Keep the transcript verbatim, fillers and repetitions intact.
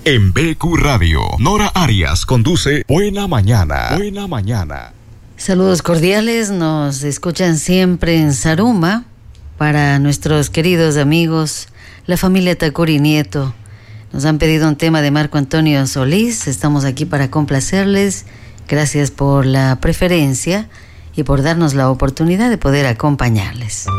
En B Q Radio, Nora Arias conduce Buena Mañana. Buena Mañana. Saludos cordiales, nos escuchan siempre en Zaruma. Para nuestros queridos amigos, la familia Tacuri Nieto, nos han pedido un tema de Marco Antonio Solís. Estamos aquí para complacerles. Gracias por la preferencia y por darnos la oportunidad de poder acompañarles.